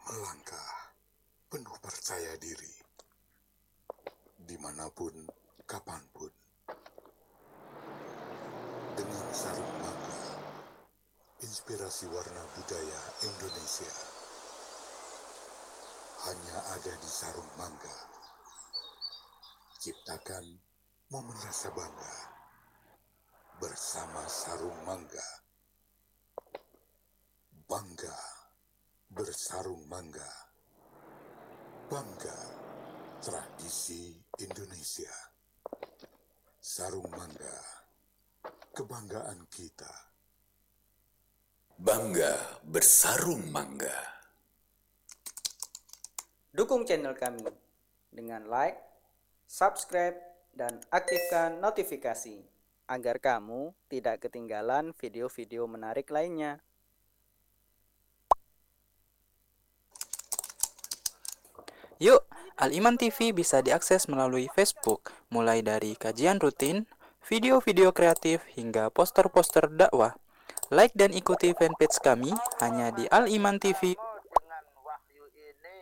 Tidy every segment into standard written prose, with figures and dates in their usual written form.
melangkah penuh percaya diri, dimanapun, kapanpun, dengan sarung mangga, inspirasi warna budaya Indonesia, hanya ada di sarung mangga. Ciptakan momen rasa bangga bersama sarung mangga. Bangga bersarung mangga. Bangga tradisi Indonesia. Sarung mangga, kebanggaan kita. Bangga bersarung mangga. Dukung channel kami dengan like, subscribe, dan aktifkan notifikasi agar kamu tidak ketinggalan video-video menarik lainnya. Yuk, Al-Iman TV bisa diakses melalui Facebook, mulai dari kajian rutin, video-video kreatif, hingga poster-poster dakwah. Like dan ikuti fanpage kami hanya di Al-Iman TV. Dengan wahyu ini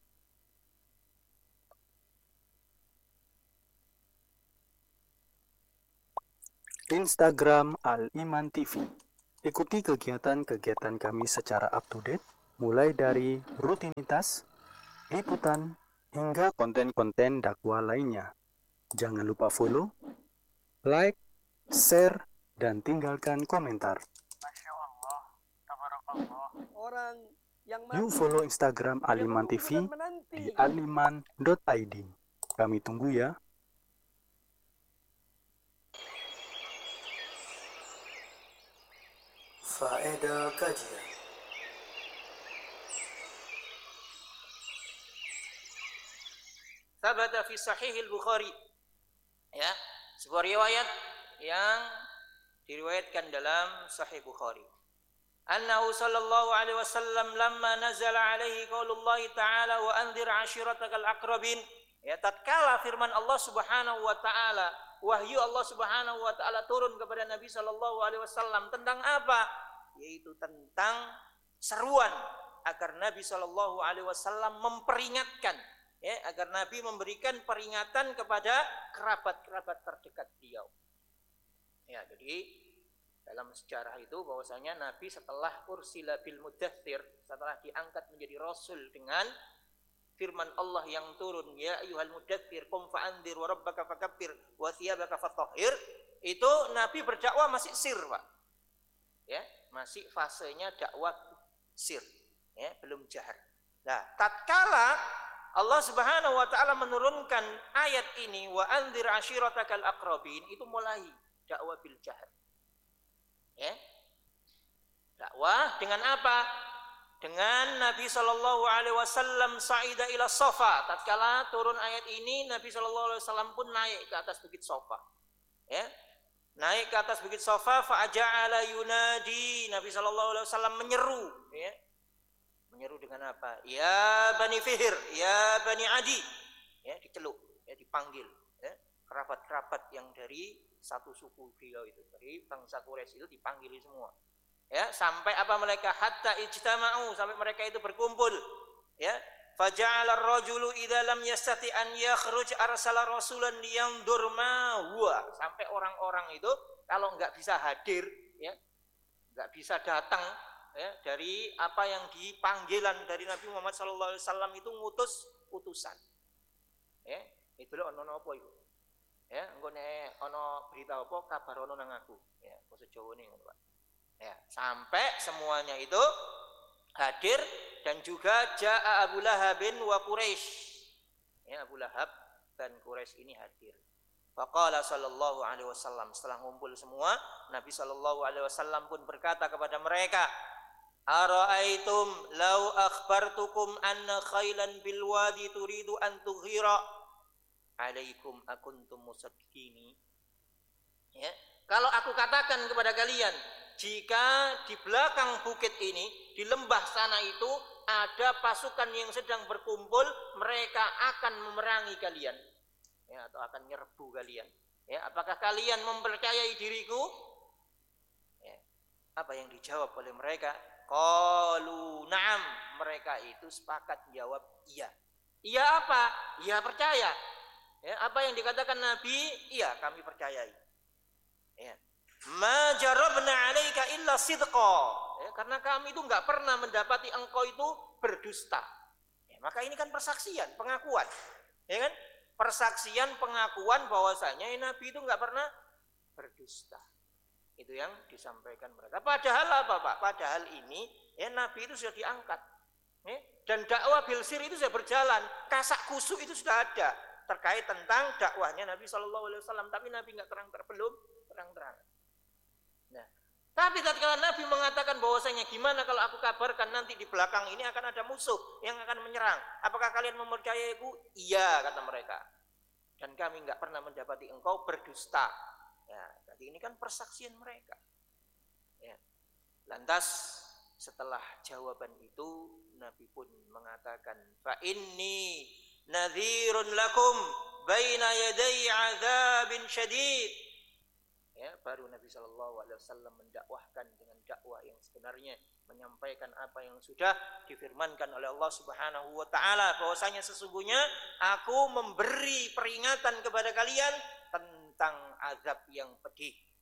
Instagram Al-Iman TV. Ikuti kegiatan-kegiatan kami secara up-to-date, mulai dari rutinitas, liputan, hingga konten-konten dakwah lainnya. Jangan lupa follow, like, share, dan tinggalkan komentar. Masya Allah, tabarakallah. Orang yang Yuk follow Instagram Al-Iman TV di aliman.id. Kami tunggu ya. Faedah kajian. Sabata fi sahih al-Bukhari. Ya, sebuah riwayat yang diriwayatkan dalam Sahih Bukhari. Annahu sallallahu alaihi wasallam lamma nazala alaihi qaulullah ta'ala wa anzir 'ashiratakal aqrabin. Ya, tatkala firman Allah Subhanahu wa taala, wahyu Allah Subhanahu wa taala turun kepada Nabi sallallahu alaihi wasallam tentang apa? Yaitu tentang seruan agar Nabi sallallahu alaihi wasallam memperingatkan, ya, agar Nabi memberikan peringatan kepada kerabat-kerabat terdekat beliau. Ya, jadi dalam sejarah itu bahwasanya Nabi setelah ursila bil mudaththir, setelah diangkat menjadi rasul dengan firman Allah yang turun, ya ayyuhal mudaththir qum fa'andzir wa rabbaka fakabbir wa thiyabaka fatahhir, itu Nabi berdakwah masih sir, Pak. Ya, masih fasenya dakwah sir, ya, belum jahar. Nah, tatkala Allah Subhanahu wa taala menurunkan ayat ini wa andzir ashiratakal aqrabin, itu mulai dakwah bil jahar. Ya. Dakwah dengan apa? Dengan Nabi sallallahu alaihi wasallam sa'ida ila Safa. Tatkala turun ayat ini, Nabi sallallahu alaihi wasallam pun naik ke atas bukit Safa. Ya. Naik ke atas bukit Safa fa ja'ala yunadi. Nabi sallallahu alaihi wasallam menyeru, ya. Menyeru dengan apa? Ya Bani Fihr, ya Bani Adi. Ya, diceluk, ya, dipanggil, ya. Kerabat-kerabat yang dari satu suku beliau itu, dari bangsa Quraisy itu dipanggili semua. Ya, sampai apa mereka? Hatta ijtama'u, sampai mereka itu berkumpul. Ya, faja'ala ar-rajulu idza lam yastati an yakhruj arsala rasulan liyandur ma huwa. Sampai orang-orang itu kalau enggak bisa hadir, ya, enggak bisa datang, ya, dari apa yang dipanggilan dari Nabi Muhammad sallallahu alaihi wasallam itu ngutus utusan. Ya, itu lho ono apa iku? Ya, engko nek ana berita apa kabar ono nang aku. Ya, basa Jawane ngono, Pak. Ya, sampai semuanya itu hadir dan juga jaa Abu Lahabin wa Quraisy. Ya, Abu Lahab dan Quraisy ini hadir. Faqala sallallahu alaihi wasallam, setelah ngumpul semua, Nabi sallallahu alaihi wasallam pun berkata kepada mereka, "Ara'aitum law akhbartukum anna khailan bil wadi turidu an tughira alaikum akuntum musaddiqini." Ya, kalau aku katakan kepada kalian, jika di belakang bukit ini, di lembah sana itu ada pasukan yang sedang berkumpul, mereka akan memerangi kalian, ya, atau akan nyerbu kalian. Ya, apakah kalian mempercayai diriku? Ya, apa yang dijawab oleh mereka? Qalu na'am, mereka mereka itu sepakat jawab iya. Iya apa? Iya percaya. Ya, apa yang dikatakan Nabi, iya kami percayai. Ya. Ma jarabna 'alaika illa sidqa. Ya, karena kami itu enggak pernah mendapati engkau itu berdusta. Ya, maka ini kan persaksian, pengakuan. Ya kan? Persaksian, pengakuan bahwasanya Nabi itu enggak pernah berdusta. Itu yang disampaikan mereka. Padahal apa, Pak? Padahal ini ya Nabi itu sudah diangkat. Ya? Dan dakwah bilsir itu sudah berjalan. Kasak kusuk itu sudah ada terkait tentang dakwahnya Nabi SAW. Tapi Nabi nggak belum terang-terang. Nah, tapi tatkala Nabi mengatakan bahwasanya gimana kalau aku kabarkan nanti di belakang ini akan ada musuh yang akan menyerang. Apakah kalian mempercayaiku? Iya, kata mereka. Dan kami nggak pernah mendapati engkau berdusta. Ya, tadi ini kan persaksian mereka. Ya. Lantas setelah jawaban itu Nabi pun mengatakan, fa inni nadhirun lakum baina yaday adzabin syadid. Ya, baru Nabi SAW mendakwahkan dengan dakwah yang sebenarnya, menyampaikan apa yang sudah difirmankan oleh Allah Subhanahu wa taala bahwasanya sesungguhnya aku memberi peringatan kepada kalian tentang azab yang pedih.